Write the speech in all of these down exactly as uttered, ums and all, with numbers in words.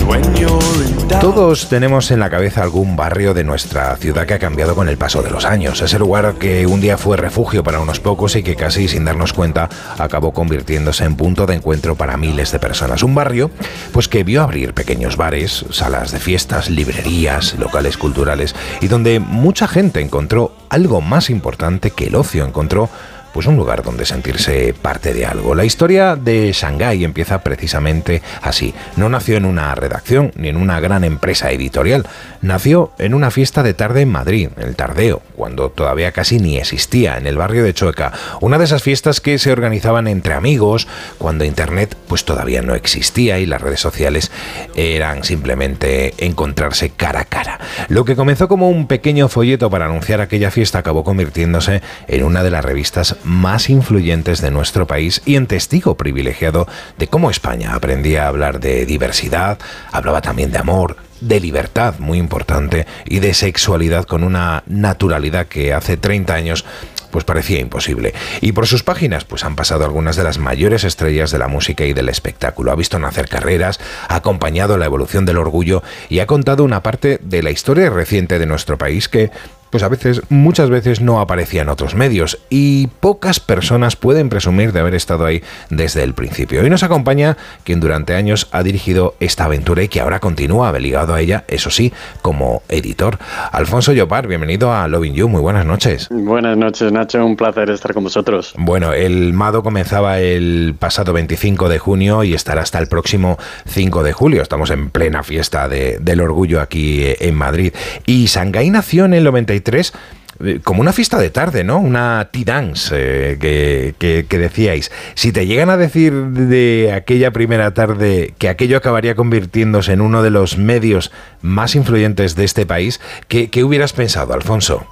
Todos tenemos en la cabeza algún barrio de nuestra ciudad que ha cambiado con el paso de los años. Ese lugar que un día fue refugio para unos pocos y que casi sin darnos cuenta acabó convirtiéndose en punto de encuentro para miles de personas. Un barrio pues que vio abrir pequeños bares, salas de fiestas, librerías, locales culturales y donde mucha gente encontró algo más importante que el ocio, encontró pues un lugar donde sentirse parte de algo. La historia de Shanghái empieza precisamente así. No nació en una redacción ni en una gran empresa editorial. Nació en una fiesta de tarde en Madrid, el Tardeo, cuando todavía casi ni existía, en el barrio de Chueca. Una de esas fiestas que se organizaban entre amigos, cuando Internet pues todavía no existía y las redes sociales eran simplemente encontrarse cara a cara. Lo que comenzó como un pequeño folleto para anunciar aquella fiesta acabó convirtiéndose en una de las revistas más influyentes de nuestro país y en testigo privilegiado de cómo España aprendía a hablar de diversidad, hablaba también de amor, de libertad, muy importante, y de sexualidad con una naturalidad que hace treinta años pues parecía imposible. Y por sus páginas pues han pasado algunas de las mayores estrellas de la música y del espectáculo. Ha visto nacer carreras, ha acompañado la evolución del orgullo y ha contado una parte de la historia reciente de nuestro país que pues a veces, muchas veces no aparecía en otros medios y pocas personas pueden presumir de haber estado ahí desde el principio. Hoy nos acompaña quien durante años ha dirigido esta aventura y que ahora continúa ligado a ella, eso sí, como editor. Alfonso Llopart, bienvenido a Loving You, muy buenas noches. Buenas noches, Nacho, un placer estar con vosotros. Bueno, el Mado comenzaba el pasado veinticinco de junio y estará hasta el próximo cinco de julio. Estamos en plena fiesta de, del orgullo aquí en Madrid. Y Shanghái nació en el noventa y tres como una fiesta de tarde, ¿no? Una tea dance eh, que, que, que decíais. Si te llegan a decir de aquella primera tarde que aquello acabaría convirtiéndose en uno de los medios más influyentes de este país, ¿qué, qué hubieras pensado, Alfonso?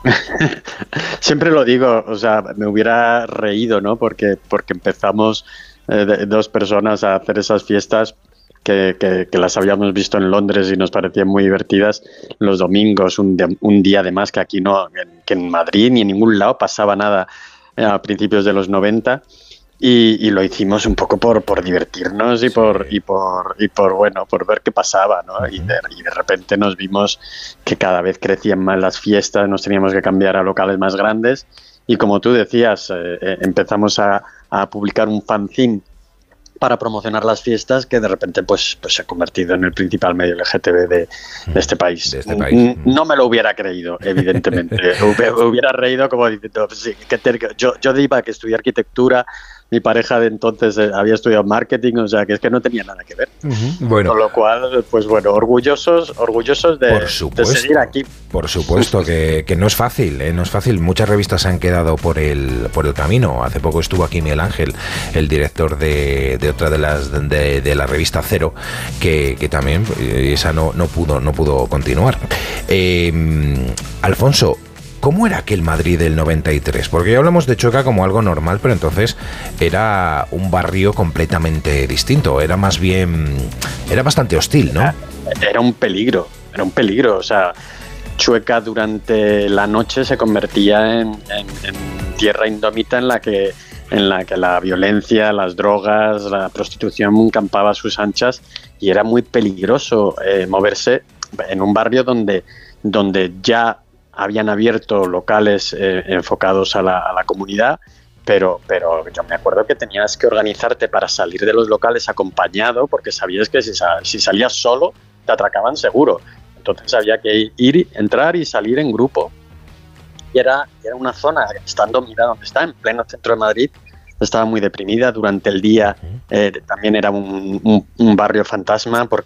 Siempre lo digo, o sea, me hubiera reído, ¿no? Porque, porque empezamos eh, de, dos personas a hacer esas fiestas Que, que, que las habíamos visto en Londres y nos parecían muy divertidas los domingos, un, de, un día de más que aquí no, que en Madrid ni en ningún lado pasaba nada a principios de los noventa y, y lo hicimos un poco por, por divertirnos y por, y por y por bueno por ver qué pasaba, ¿no? Y de, y de repente nos vimos que cada vez crecían más las fiestas, nos teníamos que cambiar a locales más grandes y como tú decías, eh, eh, empezamos a, a publicar un fanzine para promocionar las fiestas que de repente pues, pues se ha convertido en el principal medio L G T B de, de este país. De este país. No me lo hubiera creído, evidentemente. Hubiera reído como diciendo, sí, que te, yo, yo iba a estudiar arquitectura, mi pareja de entonces había estudiado marketing, o sea que es que no tenía nada que ver. Uh-huh. Bueno. Con lo cual, pues bueno, orgullosos, orgullosos de, de seguir aquí. Por supuesto que, que no es fácil, ¿eh? No es fácil. Muchas revistas se han quedado por el por el camino. Hace poco estuvo aquí Miguel Ángel, el director de, de otra de las de, de la revista Cero, que, que también esa no, no pudo no pudo continuar. Eh, Alfonso, ¿cómo era aquel Madrid del noventa y tres? Porque ya hablamos de Chueca como algo normal, pero entonces era un barrio completamente distinto. Era más bien... Era bastante hostil, ¿no? Era un peligro, era un peligro. O sea, Chueca durante la noche se convertía en, en, en tierra indómita en la que en la que la violencia, las drogas, la prostitución campaba a sus anchas y era muy peligroso eh, moverse en un barrio donde, donde ya habían abierto locales eh, enfocados a la, a la comunidad, pero, pero yo me acuerdo que tenías que organizarte para salir de los locales acompañado, porque sabías que si, si salías solo te atracaban seguro. Entonces había que ir, entrar y salir en grupo. Y era, era una zona, estando, mira donde está, en pleno centro de Madrid, estaba muy deprimida. Durante el día eh, también era un, un, un barrio fantasma, porque